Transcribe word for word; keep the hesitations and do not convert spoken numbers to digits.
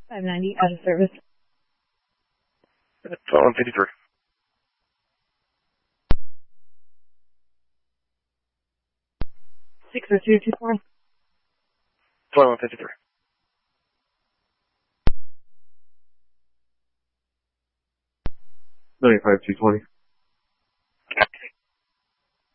five ninety, out of service. twenty-one fifty-three. six oh two two four. twenty-one fifty-three. ninety-five two twenty.